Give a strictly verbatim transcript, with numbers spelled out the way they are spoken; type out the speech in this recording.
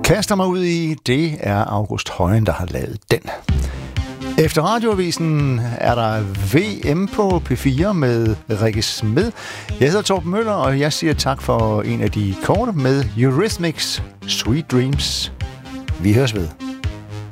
kaster mig ud i, det er August Højen, der har lavet den. Efter radioavisen er der V M på P fire med Rikke Smed. Jeg hedder Torben Møller, og jeg siger tak for en af de korte med Eurythmics Sweet Dreams. Vi høres ved.